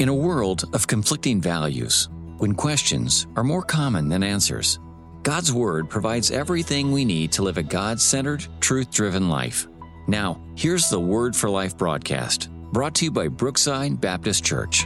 In a world of conflicting values, when questions are more common than answers, God's Word provides everything we need to live a God-centered, truth-driven life. Now, here's the Word for Life broadcast, brought to you by Brookside Baptist Church.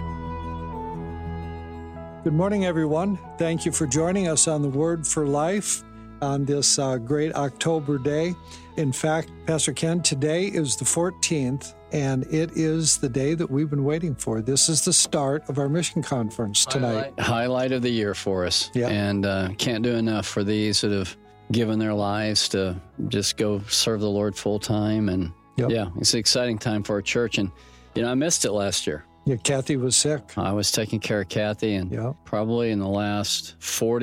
Good morning, everyone. Thank you for joining us on the Word for Life on this great October day. In fact, Pastor Ken, today is the 14th, and it is the day that we've been waiting for. This is the start of our mission conference tonight. Highlight of the year for us. Yep. And can't do enough for these that have given their lives to just go serve the Lord full time. And yeah, it's an exciting time for our church. And, I missed it last year. Yeah, Kathy was sick. I was taking care of Kathy, and probably in the last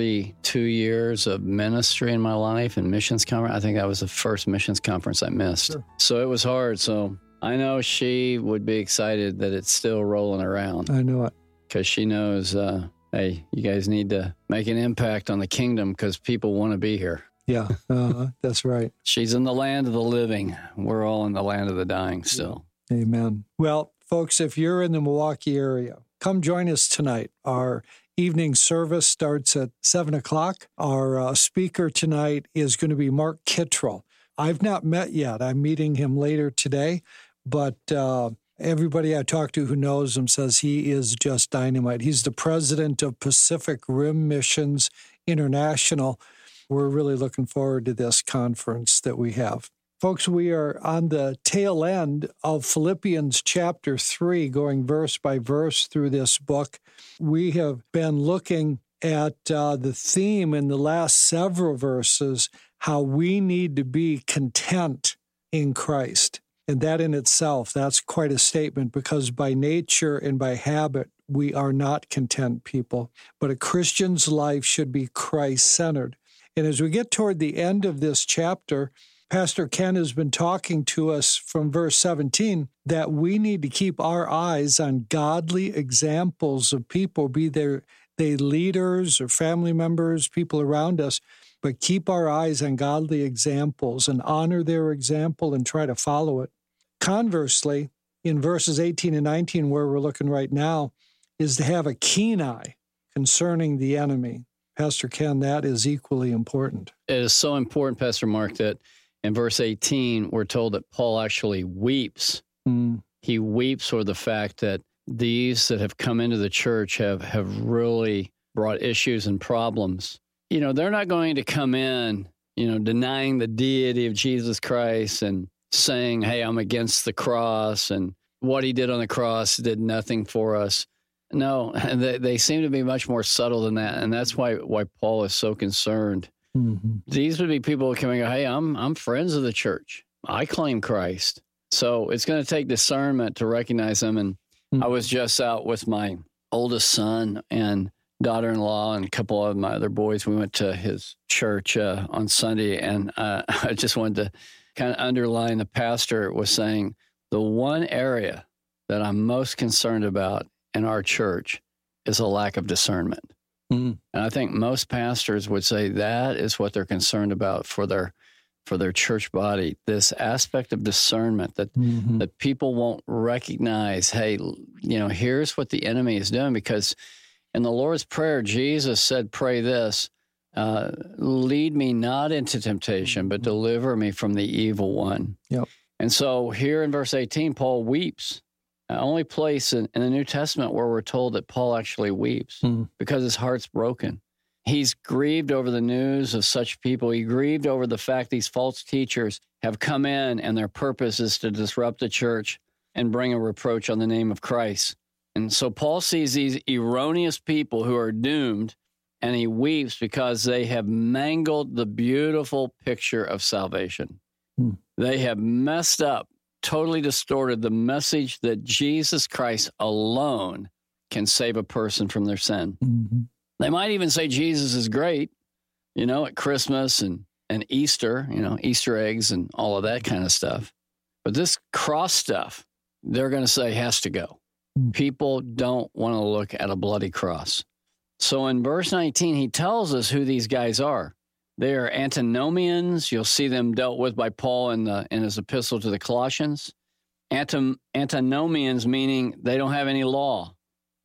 42 years of ministry in my life and missions conference, I think that was the first missions conference I missed. Sure. So it was hard. So I know she would be excited that it's still rolling around. I know it. Because she knows, hey, you guys need to make an impact on the kingdom because people want to be here. Yeah, that's right. She's in the land of the living. We're all in the land of the dying still. Amen. Well, folks, if you're in the Milwaukee area, come join us tonight. Our evening service starts at 7 o'clock. Our speaker tonight is going to be Mark Kittrell. I've not met yet. I'm meeting him later today, but everybody I talk to who knows him says he is just dynamite. He's the president of Pacific Rim Missions International. We're really looking forward to this conference that we have. Folks, we are on the tail end of Philippians chapter 3, going verse by verse through this book. We have been looking at the theme in the last several verses, how we need to be content in Christ. And that in itself, that's quite a statement, because by nature and by habit, we are not content people. But a Christian's life should be Christ-centered. And as we get toward the end of this chapter, Pastor Ken has been talking to us from verse 17 that we need to keep our eyes on godly examples of people, be they leaders or family members, people around us, but keep our eyes on godly examples and honor their example and try to follow it. Conversely, in verses 18 and 19, where we're looking right now, is to have a keen eye concerning the enemy. Pastor Ken, that is equally important. It is so important, Pastor Mark, that in verse 18, we're told that Paul actually weeps. He weeps for the fact that these that have come into the church have really brought issues and problems. They're not going to come in, denying the deity of Jesus Christ and saying, hey, I'm against the cross and what he did on the cross did nothing for us. No, they seem to be much more subtle than that, and that's why Paul is so concerned. Mm-hmm. These would be people who come and go, hey, I'm friends of the church. I claim Christ. So it's going to take discernment to recognize them. And I was just out with my oldest son and daughter-in-law and a couple of my other boys. We went to his church on Sunday, and I just wanted to kind of underline the pastor was saying, the one area that I'm most concerned about in our church is a lack of discernment. And I think most pastors would say that is what they're concerned about for their church body, this aspect of discernment that that people won't recognize, hey, here's what the enemy is doing. Because in the Lord's Prayer, Jesus said, pray this, lead me not into temptation, but deliver me from the evil one. Yep. And so here in verse 18, Paul weeps. Only place in the New Testament where we're told that Paul actually weeps because his heart's broken. He's grieved over the news of such people. He grieved over the fact these false teachers have come in and their purpose is to disrupt the church and bring a reproach on the name of Christ. And so Paul sees these erroneous people who are doomed, and he weeps because they have mangled the beautiful picture of salvation. They have messed up, totally distorted the message that Jesus Christ alone can save a person from their sin. They might even say Jesus is great, at Christmas and Easter, Easter eggs and all of that kind of stuff. But this cross stuff, they're going to say has to go. People don't want to look at a bloody cross. So in verse 19, he tells us who these guys are. They are antinomians. You'll see them dealt with by Paul in his epistle to the Colossians. Antinomians, meaning they don't have any law.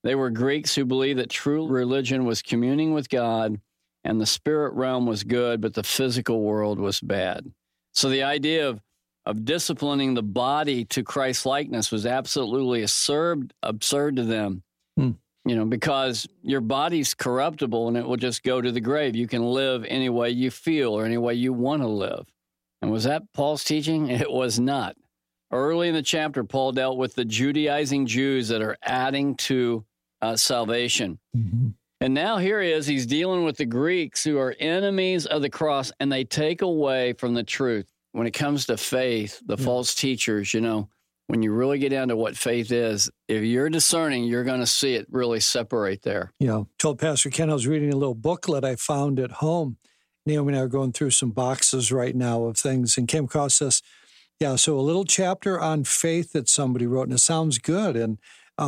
They were Greeks who believed that true religion was communing with God and the spirit realm was good, but the physical world was bad. So the idea of disciplining the body to Christ-likeness was absolutely absurd to them, because your body's corruptible and it will just go to the grave. You can live any way you feel or any way you want to live. And was that Paul's teaching? It was not. Early in the chapter, Paul dealt with the Judaizing Jews that are adding to salvation. Mm-hmm. And now here he is, he's dealing with the Greeks who are enemies of the cross, and they take away from the truth. When it comes to faith, the false teachers, when you really get down to what faith is, if you're discerning, you're going to see it really separate there. Yeah. I told Pastor Ken I was reading a little booklet I found at home. Naomi and I are going through some boxes right now of things and came across this. Yeah, so a little chapter on faith that somebody wrote, and it sounds good. And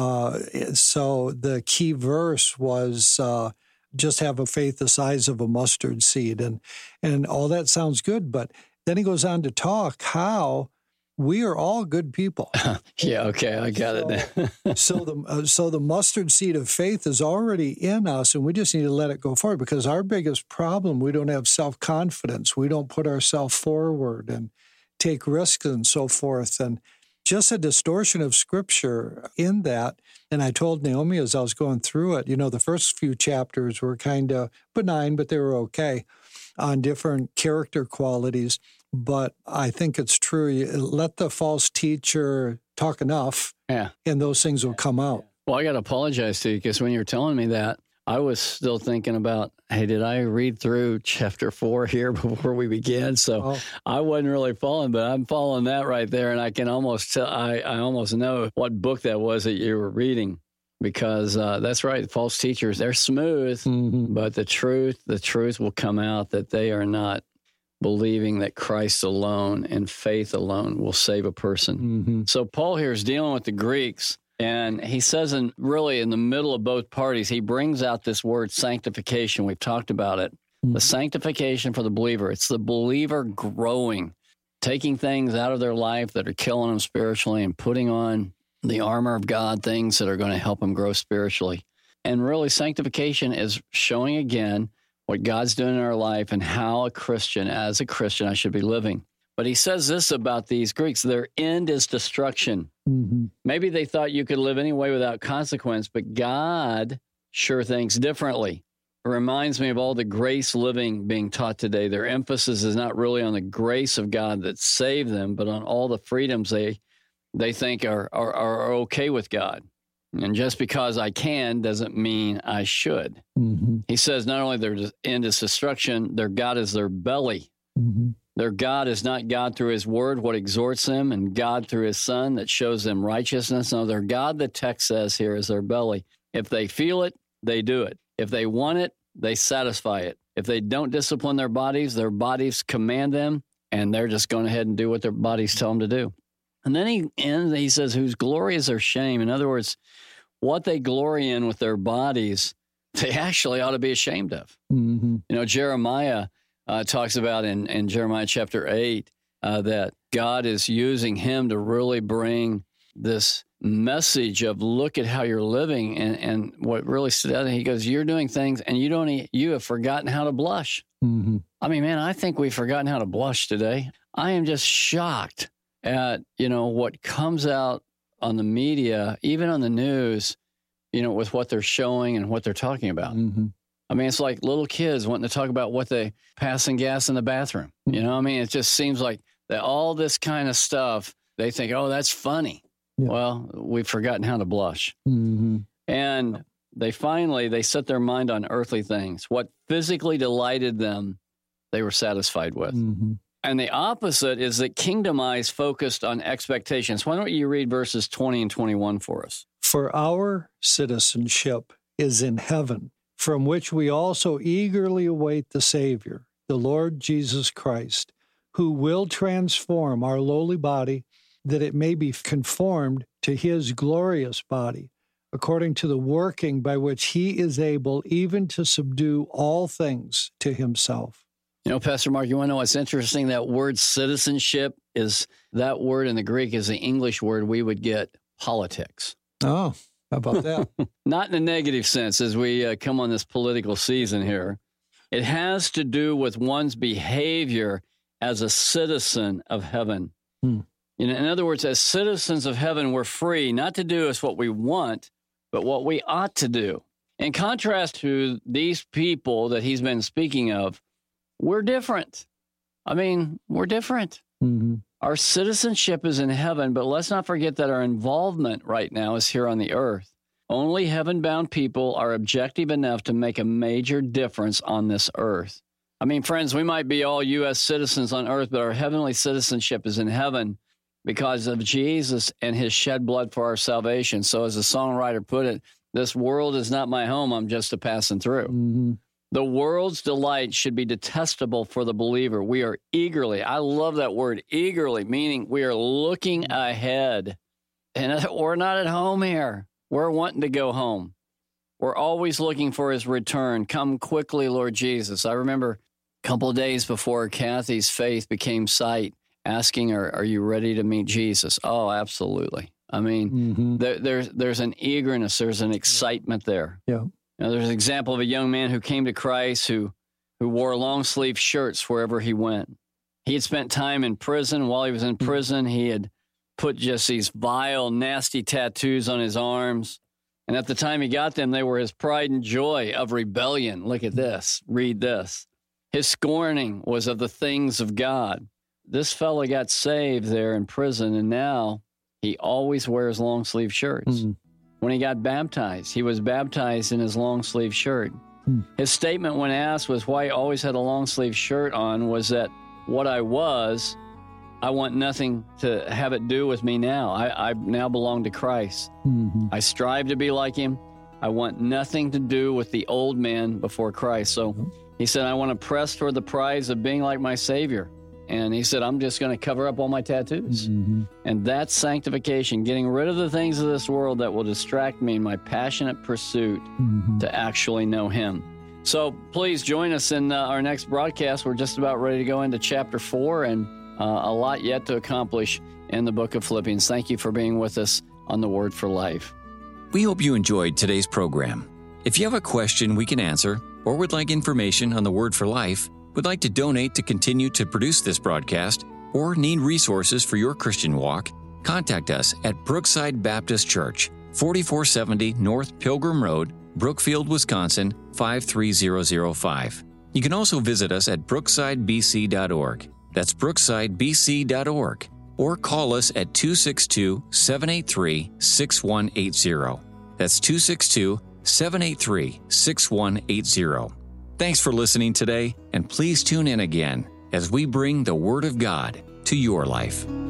so the key verse was just have a faith the size of a mustard seed. And all that sounds good, but then he goes on to talk how we are all good people. Yeah, okay, I got it. So the mustard seed of faith is already in us, and we just need to let it go forward, because our biggest problem, we don't have self-confidence. We don't put ourselves forward and take risks and so forth. And just a distortion of Scripture in that. And I told Naomi as I was going through it, the first few chapters were kind of benign, but they were okay on different character qualities. But I think it's true. You let the false teacher talk enough, and those things will come out. Well, I got to apologize to you, because when you were telling me that, I was still thinking about, hey, did I read through chapter 4 here before we began? So I wasn't really following, but I'm following that right there, and I can almost tell, I almost know what book that was that you were reading, because that's right. False teachers, they're smooth, but the truth will come out that they are not believing that Christ alone and faith alone will save a person. Mm-hmm. So Paul here is dealing with the Greeks, and he says in the middle of both parties, he brings out this word sanctification. We've talked about it. Mm-hmm. The sanctification for the believer. It's the believer growing, taking things out of their life that are killing them spiritually and putting on the armor of God, things that are going to help them grow spiritually. And really, sanctification is showing again what God's doing in our life and how as a Christian, I should be living. But he says this about these Greeks: their end is destruction. Mm-hmm. Maybe they thought you could live any way without consequence, but God sure thinks differently. It reminds me of all the grace living being taught today. Their emphasis is not really on the grace of God that saved them, but on all the freedoms they think are okay with God. And just because I can doesn't mean I should. Mm-hmm. He says not only their end is destruction, their God is their belly. Mm-hmm. Their God is not God through his word, what exhorts them, and God through his son that shows them righteousness. No, their God, the text says here, is their belly. If they feel it, they do it. If they want it, they satisfy it. If they don't discipline their bodies command them, and they're just going ahead and do what their bodies tell them to do. And then he says, whose glory is their shame. In other words, what they glory in with their bodies, they actually ought to be ashamed of. Mm-hmm. Jeremiah talks about in Jeremiah chapter 8 that God is using him to really bring this message of look at how you're living. And what really stood out, he goes, you're doing things and you have forgotten how to blush. Mm-hmm. I mean, man, I think we've forgotten how to blush today. I am just shocked at, what comes out on the media, even on the news, with what they're showing and what they're talking about. Mm-hmm. I mean, it's like little kids wanting to talk about what they passing gas in the bathroom. Mm-hmm. It just seems like that all this kind of stuff, they think, oh, that's funny. Yeah. Well, we've forgotten how to blush. Mm-hmm. And they set their mind on earthly things. What physically delighted them, they were satisfied with. Mm-hmm. And the opposite is that kingdom eyes focused on expectations. Why don't you read verses 20 and 21 for us? For our citizenship is in heaven, from which we also eagerly await the Savior, the Lord Jesus Christ, who will transform our lowly body, that it may be conformed to his glorious body, according to the working by which he is able even to subdue all things to himself. Pastor Mark, you want to know what's interesting? That word citizenship that word in the Greek is the English word we would get politics. Oh. How about that? Not in a negative sense as we come on this political season here. It has to do with one's behavior as a citizen of heaven. In other words, as citizens of heaven, we're free not to do as what we want, but what we ought to do. In contrast to these people that he's been speaking of, we're different. I mean, we're different. Mm-hmm. Our citizenship is in heaven, but let's not forget that our involvement right now is here on the earth. Only heaven-bound people are objective enough to make a major difference on this earth. I mean, friends, we might be all U.S. citizens on earth, but our heavenly citizenship is in heaven because of Jesus and his shed blood for our salvation. So as the songwriter put it, this world is not my home, I'm just a passing through. Mm-hmm. The world's delight should be detestable for the believer. We are eagerly, I love that word, eagerly, meaning we are looking ahead. And we're not at home here. We're wanting to go home. We're always looking for his return. Come quickly, Lord Jesus. I remember a couple of days before Kathy's faith became sight, asking her, are you ready to meet Jesus? Oh, absolutely. I mean, there's an eagerness, there's an excitement there. Yeah. There's an example of a young man who came to Christ who wore long-sleeve shirts wherever he went. He had spent time in prison. While he was in prison, he had put just these vile, nasty tattoos on his arms. And at the time he got them, they were his pride and joy of rebellion. Look at this. Read this. His scorning was of the things of God. This fellow got saved there in prison, and now he always wears long-sleeve shirts. Mm-hmm. When he got baptized, he was baptized in his long-sleeve shirt. His statement when asked was why he always had a long-sleeve shirt on was that what I was, I want nothing to have it do with me now. I now belong to Christ. Mm-hmm. I strive to be like him. I want nothing to do with the old man before Christ. So he said, I want to press toward the prize of being like my Savior. And he said, I'm just going to cover up all my tattoos. Mm-hmm. And that's sanctification, getting rid of the things of this world that will distract me in my passionate pursuit to actually know him. So please join us in our next broadcast. We're just about ready to go into chapter 4 and a lot yet to accomplish in the book of Philippians. Thank you for being with us on The Word for Life. We hope you enjoyed today's program. If you have a question we can answer or would like information on The Word for Life, would like to donate to continue to produce this broadcast, or need resources for your Christian walk, contact us at Brookside Baptist Church, 4470 North Pilgrim Road, Brookfield, Wisconsin, 53005. You can also visit us at brooksidebc.org. That's brooksidebc.org. Or call us at 262-783-6180. That's 262-783-6180. Thanks for listening today, and please tune in again as we bring the Word of God to your life.